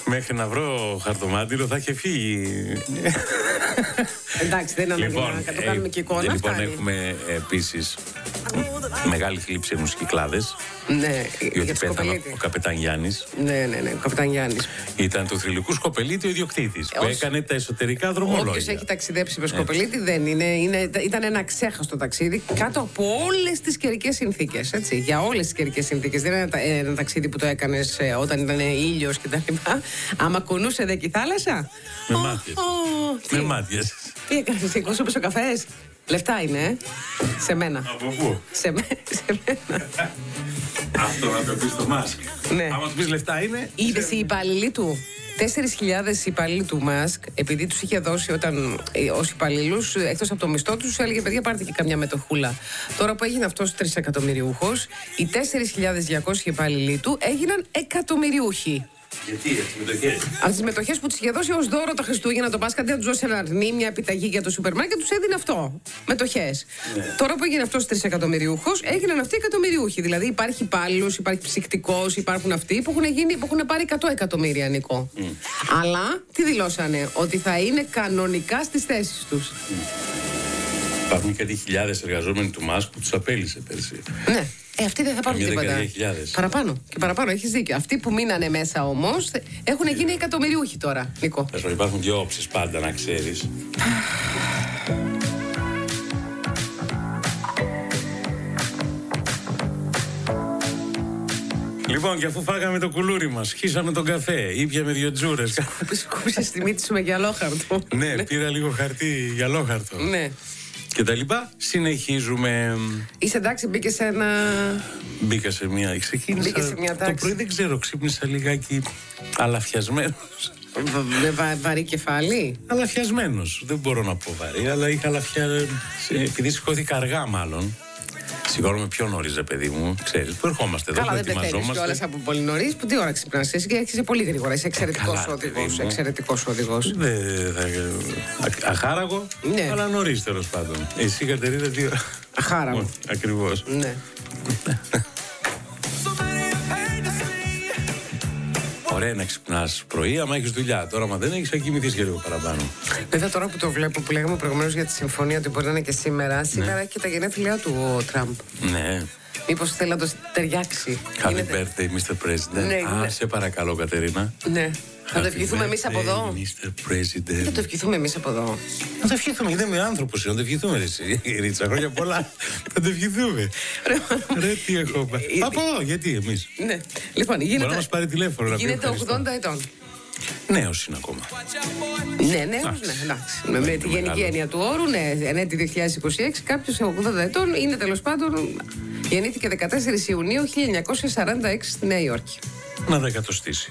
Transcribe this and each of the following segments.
Μέχρι να βρω χαρτομάτιλο θα είχε φύγει. Εντάξει, δεν είναι ανάγκη να το κάνουμε και εικόνα. Λοιπόν, έχουμε επίσης μεγάλη θλίψη στους Κυκλάδες. Ναι, γιατί πέθανε ο καπετάν Γιάννης. Ναι, ο καπετάν Γιάννης. Ήταν του θρυλικού Σκοπελίτη ο ιδιοκτήτης που έκανε τα εσωτερικά δρομολόγια. Όποιος έχει ταξιδέψει με Σκοπελίτη δεν είναι. Ήταν ένα ξέχαστο ταξίδι κάτω από όλες τις καιρικές συνθήκες. Έτσι, για όλες τις καιρικές συνθήκες. Δεν είναι ένα ταξίδι που το έκανες όταν ήταν ήλιος κτλ. Άμα κουνούσε δε και η θάλασσα. Με μάτιες. Με μάτιες. Τι έκανες, κόσωπες ο καφές. Λεφτά είναι, σε μένα. Από πού? Σε μένα. Αυτό να το πεις στο Μάσκ. Ναι. Άμα του πεις λεφτά είναι. Είδες οι υπαλλήλοι του. 4.000 υπαλλήλοι του Μάσκ, επειδή τους είχε δώσει όταν ως υπαλλήλους, εκτός από το μισθό τους, έλεγε παιδιά πάρτε και καμιά μετοχούλα. Τώρα που έγινε αυτός 3 εκατομμυριούχος, οι 4.200 υπαλλήλοι του έγιναν εκατομμυριούχοι. Γιατί, τις μετοχές? Από τις μετοχές που τους είχε δώσει ως δώρο τα Χριστούγεννα το Πάσχα, αντί να τους δώσει ένα αρνί, μια επιταγή για το σούπερ μάρκετ, τους έδινε αυτό. Μετοχές. Ναι. Τώρα που έγινε αυτός 3 εκατομμυριούχος, έγιναν αυτοί εκατομμυριούχοι. Δηλαδή υπάρχει υπάλληλος, υπάρχει ψυκτικός, υπάρχουν αυτοί που έχουν πάρει 100 εκατομμύρια, Νικό. Αλλά τι δηλώσανε, ότι θα είναι κανονικά στις θέσεις τους. Υπάρχουν κάτι χιλιάδες εργαζόμενοι του Μάσκ που τους απέλησε πέρσι. Ναι. Αυτοί δεν θα πάρουν τίποτα. Παραπάνω και παραπάνω, έχεις δίκιο. Αυτοί που μείνανε μέσα όμως έχουν γίνει εκατομμυριούχοι τώρα, Νικό. Υπάρχουν δύο όψεις πάντα, να ξέρεις. Λοιπόν, και αφού φάγαμε το κουλούρι μας, χύσαμε τον καφέ, ήπιαμε 2 τζούρες. Σκούπισες τη μύτη σου με γυαλόχαρτο. Ναι, πήρα λίγο χαρτί γυαλόχαρτο. Ναι. Και τα λοιπά, συνεχίζουμε. Είσαι εντάξει, μπήκε σε ένα. Μπήκα σε μια. Ξεκίνησα. Μπήκε σε μια τάξη. Το πρωί δεν ξέρω, ξύπνησα λιγάκι αλαφιασμένος. Βαρύ κεφάλι. Αλαφιασμένος. Δεν μπορώ να πω βαρύ, αλλά είχα αλαφιά. Επειδή σηκώθηκα αργά, μάλλον. Σηκώνομαι πιο νωρίς, παιδί μου. Ξέρεις, που ερχόμαστε εδώ. Καλά, δεν πεθαίνεις κιόλας από πολύ νωρίς. Που τι ώρα ξυπνάς εσύ και έρχεσαι πολύ γρήγορα. Είσαι εξαιρετικός οδηγός. Αχάραγο, ναι. Αλλά νωρίς τέλος πάντων. Εσύ, Κατερίνα, τι ώρα? Αχάραγο. Ακριβώς. Ναι. Ωραία να ξυπνάς πρωί, άμα έχεις δουλειά. Τώρα, άμα δεν έχεις, θα κοιμηθείς και λίγο παραπάνω. Βέβαια, τώρα που το βλέπω, που λέγαμε προηγουμένως για τη συμφωνία, ότι μπορεί να είναι και σήμερα. Σήμερα έχει και τα γενέθλιά του ο Τραμπ. Ναι. Μήπως θέλει να το ταιριάξει. Happy birthday, Mr. President. Ναι, σε παρακαλώ, Κατερίνα. Ναι. Να το ευχηθούμε εμείς από εδώ. Mr. President. Να το ευχηθούμε εμείς από εδώ. Να το ευχηθούμε, γιατί είμαι άνθρωπος, να το ευχηθούμε, εσύ. Ρίτσα, χρόνια πολλά. Να το ευχηθούμε. Ρε, τι έχω. Από εδώ, γιατί εμείς. Ναι. Λοιπόν, γίνεται. Μπορεί να μας πάρει τηλέφωνο να πει. Γίνεται 80 ετών. Νέος είναι ακόμα. Ναι, νέος, ναι, εντάξει. Με τη γενική έννοια του όρου, ναι, ενέτη 2026, κάποιος 80 ετών είναι τέλος πάντων. Γεννήθηκε 14 Ιουνίου 1946 στη Νέα Υόρκη. Να τα εκατοστήσει.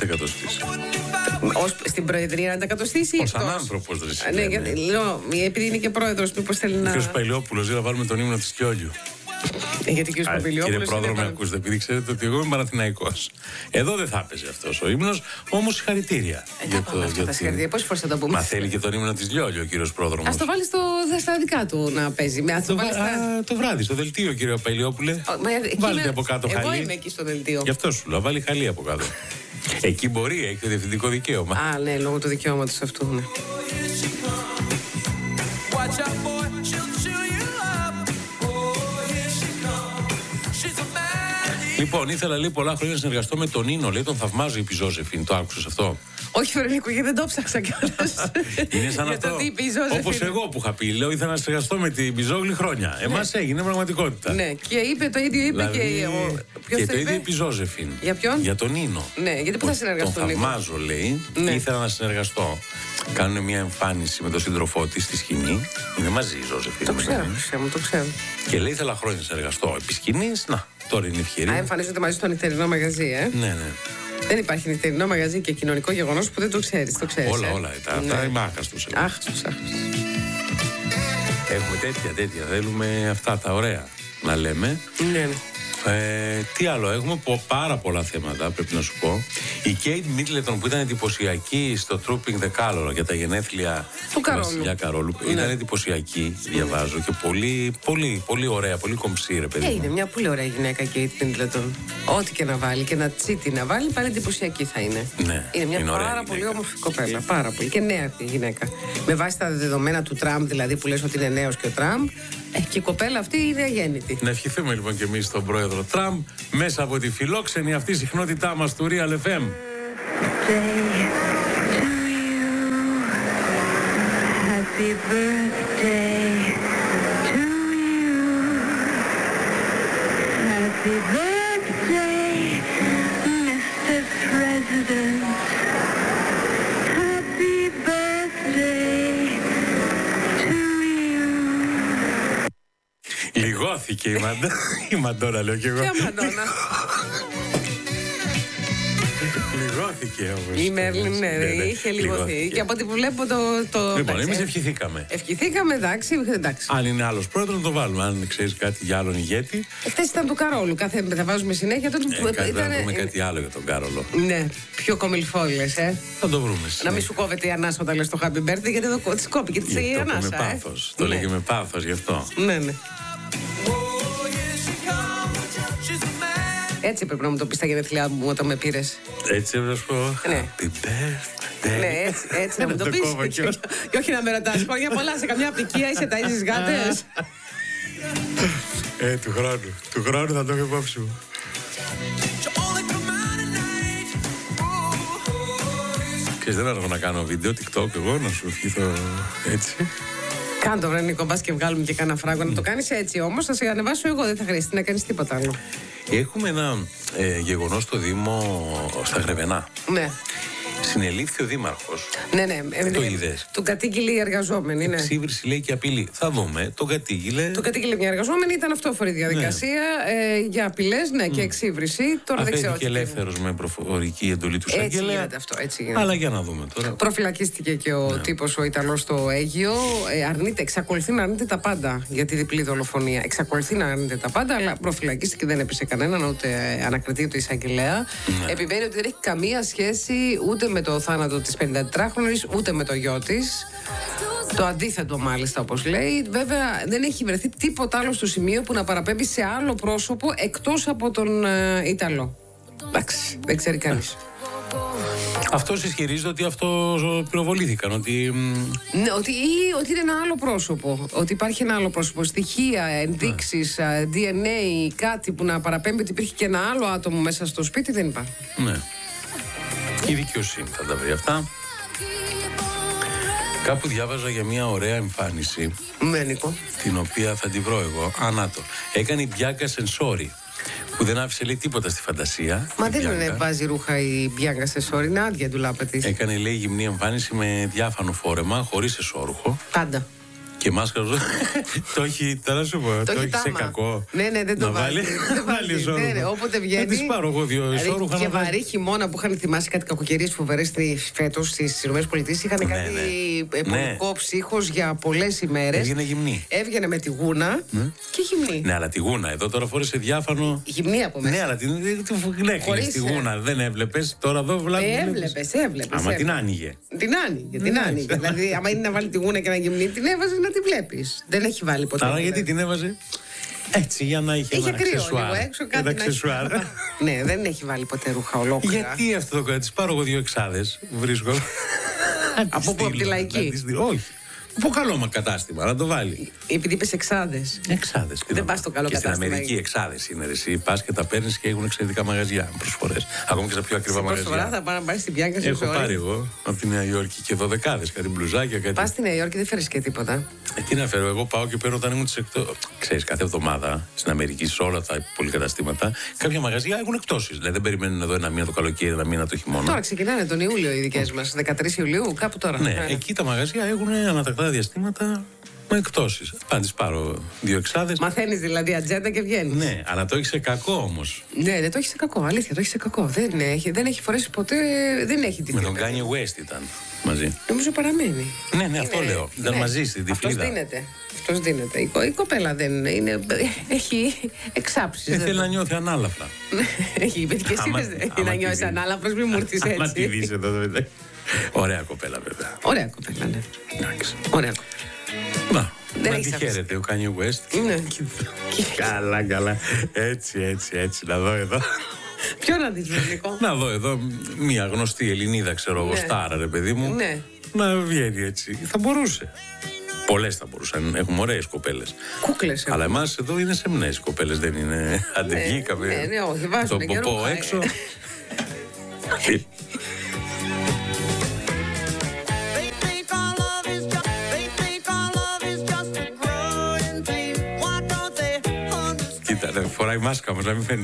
Στην Προεδρία να τα εκατοστήσει ή ως άνθρωπος δεν ναι, επειδή είναι και πρόεδρος, μήπως θέλει να. Ο κ. Παϊλιόπουλος, για να βάλουμε τον ύμνο της Κιόλιου. Γιατί κύριε Παπηλιόπουλος. Κύριε Πρόεδρο, με ακούσετε, επειδή ξέρετε ότι εγώ είμαι Παναθηναϊκός. Εδώ δεν θα έπαιζε αυτός ο ύμνος, όμως συγχαρητήρια. Πόσες φορές θα το πούμε. Μα θέλει και τον ύμνο της Λιόλιο ο κύριος Πρόδρομος. Ας το βάλει στα δικά του να παίζει. Το βράδυ, στο δελτίο, κύριε Παϊλιόπουλε. Βάλτε από κάτω χαλί. Εγώ είμαι εκεί στο δελτίο. Γι' αυτό σου λέω, βάλει χαλί από κάτω. Εκεί μπορεί, έχει το διευθυντικό δικαίωμα. Α, ναι, λόγω του δικαιώματος αυτού, ναι. Λοιπόν, ήθελα λέει πολλά χρόνια να συνεργαστώ με τον Νίνο, λέει τον θαυμάζω η Πιζόζεφιν. Το άκουσες αυτό? Όχι, Φερενίκο, γιατί δεν το ψάξα κιόλας. Είναι σαν αυτό. Όπως εγώ που είχα πει, λέω ήθελα να συνεργαστώ με την Πιζόγλη χρόνια. Εμάς έγινε πραγματικότητα. Ναι, και είπε το ίδιο, είπε και το ίδιο η Πιζόζεφιν. Για ποιον? Για τον Νίνο. Ναι, γιατί πού θα συνεργαστούν? Τον θαυμάζω, λέει. Ήθελα να συνεργαστώ. Κάνουν μια εμφάνιση με τον σύντροφό της στη σκηνή. Είναι μαζί η Ζόζεφιν. Το ξέρω, το ξέρω. Και λέει ήθελα χρόνια να συνεργαστώ. Επί σκηνής, να. Τώρα είναι ευκαιρία. Εμφανίζονται μαζί στο νυχτερινό μαγαζί, Ναι. Δεν υπάρχει νυχτερινό μαγαζί και κοινωνικό γεγονός που δεν το ξέρεις. Το ξέρεις. Όλα. Αυτά είμαι άχαστος. Άχαστος. Έχουμε τέτοια. Θέλουμε αυτά τα ωραία να λέμε. Ναι. Τι άλλο, έχουμε πάρα πολλά θέματα, πρέπει να σου πω. Η Κέιτ Μίτλετον που ήταν εντυπωσιακή στο Trooping the Colour για τα γενέθλια του Βασιλιά Καρόλου. Ναι. Ήταν εντυπωσιακή, διαβάζω, και πολύ ωραία, πολύ κομψή, ρε παιδί. Είναι μια πολύ ωραία γυναίκα, Κέιτ Μίτλετον. Ό,τι και να βάλει και να τσίτι να βάλει, πάλι εντυπωσιακή θα είναι. Ναι, είναι μια πάρα πολύ όμορφη κοπέλα. Πάρα πολύ. Και νέα αυτή η γυναίκα. Με βάση τα δεδομένα του Τραμπ, δηλαδή που λες ότι είναι νέος και ο Τραμπ, και η κοπέλα αυτή είναι αγέννητη. Να ευχηθούμε λοιπόν και εμείς στον πρόεδρο Τραμπ μέσα από τη φιλόξενη αυτή συχνότητά μας του Real FM. Happy birthday to you. Happy birthday, Mr. President. Happy birthday to you. Λιγώθηκε η Μαντόνα, λέω κι εγώ. Ποια Μαντόνα? Λιγώθηκε όμως. Η Μέρλιν, ναι, είχε λιγωθεί. Και από ό,τι βλέπω το. Λοιπόν, εμείς ευχηθήκαμε. Ευχηθήκαμε, εντάξει. Αν είναι άλλος πρόεδρος, να το βάλουμε. Αν ξέρεις κάτι για άλλον ηγέτη. Χθες ήταν του Καρόλου. Θα βάζουμε συνέχεια. Θα βρούμε κάτι άλλο για τον Κάρολο. Ναι, πιο κομιλφό λες, Θα το βρούμε. Να μην σου κόβεται η ανάσα όταν λες το Happy Birthday, γιατί εδώ της κόπηκε η ανάσα. Με πάθος. Το λέγε με πάθος γι' αυτό. Ναι. Έτσι πρέπει να μου το πεις στα γενέθλιά μου όταν με πήρες. Έτσι πρέπει να σου πω. Ναι. Happy birthday. Ναι, έτσι να μου το πεις. Και όχι να με ρωτάς χρόνια πολλά, σε καμιά απικία είσαι ταΐζεις γάτες. Του χρόνου θα το έχω υπόψη μου. Ξέρεις, δεν έχω να κάνω βίντεο, TikTok εγώ, να σου ευχηθώ έτσι. Κάντο βρε Νίκο, μπας και βγάλουμε και κάνα φράγκο. Να το κάνεις έτσι όμως, θα σε ανεβάσω εγώ, δεν θα χρειαστεί να κάνεις τίποτα άλλο. Έχουμε ένα γεγονός στο Δήμο στα Γρεβενά. Ναι. Συνελήφθη ο δήμαρχος. Ναι. Το είδες? Τον κατήγγειλε η εργαζόμενη. Ναι. Εξύβριση λέει και απειλή. Θα δούμε. Τον κατήγγειλε. Τον κατήγγειλε μια εργαζόμενη, ήταν αυτόφορη διαδικασία για απειλές, και εξύβριση. Τώρα δεν ξέρω. Αφέθηκε ελεύθερος με προφορική εντολή του εισαγγελέα. Έτσι γίνεται αυτό. Έτσι γίνεται. Αλλά για να δούμε τώρα. Προφυλακίστηκε και ο τύπος ο Ιταλός στο Αίγυο. Εξακολουθεί να αρνείται τα πάντα για τη διπλή δολοφονία. Εξακολουθεί να αρνείται τα πάντα, αλλά προφυλακίστηκε, δεν έπεισε κανέναν, ούτε ανακριτή του εισαγγελέα. Επιμένει ότι δεν έχει καμία σχέση ούτε με το θάνατο της 54χρονης, ούτε με το γιο της. Το αντίθετο μάλιστα, όπως λέει. Βέβαια δεν έχει βρεθεί τίποτα άλλο στο σημείο που να παραπέμπει σε άλλο πρόσωπο εκτός από τον Ιταλό. Εντάξει, δεν ξέρει κανείς. Αυτός ισχυρίζεται ότι αυτό πυροβολήθηκαν, ότι... Ναι, ότι είναι ένα άλλο πρόσωπο. Ότι υπάρχει ένα άλλο πρόσωπο. Στοιχεία, ενδείξεις, DNA, κάτι που να παραπέμπει ότι υπήρχε και ένα άλλο άτομο μέσα στο σπίτι, δεν υπάρχει. Ναι. Η δικαιοσύνη θα τα βρει αυτά. Κάπου διάβαζα για μια ωραία εμφάνιση. Ναι, Νίκο. Την οποία θα τη βρω εγώ. Ανάτο. Έκανε η Μπιάνκα Σενσόρι. Που δεν άφησε λέει τίποτα στη φαντασία. Μα δεν βάζει ρούχα η Μπιάνκα Σενσόρι, είναι άδεια η ντουλάπα της. Έκανε λέει γυμνή εμφάνιση με διάφανο φόρεμα, χωρίς εσώρουχο. Πάντα. Και μάσκα το έχει, τώρα σου πω, το έχει σε κακό. Ναι, δεν το βάλει. Δεν βάλει εσώρουχο. Όποτε βγαίνει. Δεν τις πάρω εγώ δύο εσώρουχα. Και βαρύ χειμώνα που είχαν θυμάσει κάτι κακοκαιρίες φοβερές φέτος στις ΗΠΑ. Είχαν κάτι πολικό ψύχος για πολλές ημέρες. Έβγαινε γυμνή. Έβγαινε με τη γούνα και γυμνή. Ναι, αλλά τη γούνα. Εδώ τώρα φόρεσε διάφανο. Γυμνή από μέσα. Ναι, αλλά την έκλεινε τη γούνα. Δεν έβλεπες. Τώρα εδώ βλέπει. Έβλεπες. Άμα την άνοιγε. Την άνοιγε. Δηλαδή, άμα είναι να βάλει τη γούνα και να γυμνή, την έβαζε να τη βλέπεις. Δεν έχει βάλει ποτέ. Αλλά γιατί την έβαζε? Έτσι, για να είχε ένα αξεσουάρ. Ένα αξεσουάρ. Ναι, δεν έχει βάλει ποτέ ρούχα ολόκληρα. Γιατί αυτό το κάνει? Πάρω εγώ 2 εξάδες. Βρίσκω. Από πού? Από τη Λαϊκή? Όχι. Από καλό κατάστημα, να το βάλει. Επειδή είπες εξάδες. Εξάδες. Δεν πας στο καλό κατάστημα. Και στην Αμερική εξάδες είναι. Εσύ πας και τα παίρνεις και έχουν εξαιρετικά μαγαζιά. Προσφορές. Ακόμα και στα πιο ακριβά μαγαζιά. Προσφορά θα πάνε να πάρεις στην Μπιάνκα Σενσόρι. Έχω πάρει εγώ από τη Νέα Υόρκη και 12, κάτι μπλουζάκια. Κάτι... Πας στη Νέα Υόρκη, δεν φέρεις και τίποτα. Τι να φέρω, εγώ πάω και παίρνω όταν ήμουν ξέρεις, κάθε εβδομάδα στην Αμερική, σε όλα τα πολυκαταστήματα, κάποια μαγαζιά έχουν εκπτώσεις. Δηλαδή δεν περιμένουν εδώ ένα μήνα το καλοκαίρι, ένα μήνα το χειμώνα. Τώρα ξεκινάνε τον Ιούλιο οι δικές μας. 13 Ιουλίου, κάπου τώρα. Ναι, εκεί τα μαγαζιά έχουν ανατακτά διαστήματα με εκπτώσεις. Πάντα τις πάρω 2 εξάδες. Μαθαίνεις δηλαδή ατζέντα και βγαίνεις. Ναι, αλλά το έχει σε κακό όμως. Ναι, δεν το έχει σε κακό. Αλήθεια, το έχει σε κακό. Δεν έχει φορέσει ποτέ. Δεν έχει την. Με τον Kanye West ήταν μαζί. Νομίζω παραμένει. Ναι, αυτό λέω. Ήταν μαζί στην τυφλίδα. Αυτό δίνεται. άντρος δίνεται. Η κοπέλα δεν είναι. Έχει εξάψεις. Θέλει να νιώθει ανάλαφρα. Έχει είπε και εσύ να νιώσει ανάλαφρος, μην μου έρθεις έτσι. Άμα τη δεις εδώ, βέβαια. Ωραία κοπέλα, βέβαια. Ωραία κοπέλα, ναι. Εντάξει. Ωραία κοπέλα. Να τη χαίρετε ο Kanye West. Ναι. Καλά. Έτσι. Να δω εδώ. Ποιο να δεις, Νικό? Να δω εδώ μια γνωστή Ελληνίδα, ξέρω εγώ, στάρα, ρε παιδί μου. Ναι. Να βγαίνει έτσι. Θα μπορούσε. Πολλές θα μπορούσαν. Έχουμε ωραίες κοπέλες. Κούκλες. Αλλά εμάς εδώ είναι σεμνές οι κοπέλες, δεν είναι. Αντεβγήκαμε. Ναι, όχι, βάζουν τον ποπό έξω. Κοίτα, φοράει μάσκα όμως να μην φαίνεται.